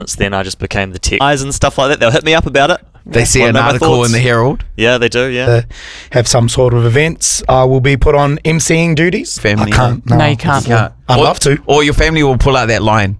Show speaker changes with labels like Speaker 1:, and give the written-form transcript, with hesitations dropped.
Speaker 1: Then I just became the tech guys and stuff like that. They'll hit me up about it.
Speaker 2: They see an article in the Herald.
Speaker 1: Yeah, they do, yeah.
Speaker 3: Have some sort of events. I will be put on emceeing duties.
Speaker 2: Family.
Speaker 3: I can't.
Speaker 4: No, you can't.
Speaker 3: I'd love to.
Speaker 2: Or your family will pull out that line.